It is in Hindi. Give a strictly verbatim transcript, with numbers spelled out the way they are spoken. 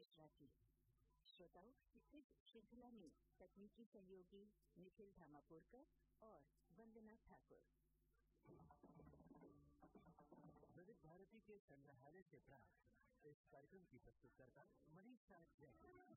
मिश्रा की। श्रोताओं, इस श्रृंखला में तकनीकी सहयोगी निखिल धामापुरकर और वंदना ठाकुर। विविध भारती के संग्रहालय से प्राप्त इस कार्यक्रम की प्रस्तुतकर्ता मनीष साहब जैन।